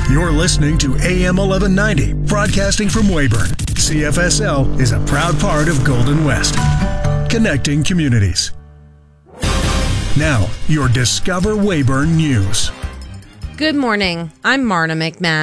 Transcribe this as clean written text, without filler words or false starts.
You're listening to AM 1190, broadcasting from Weyburn. CFSL is a proud part of Golden West, connecting communities. Now, your Discover Weyburn News. Good morning. I'm Marna McMahon.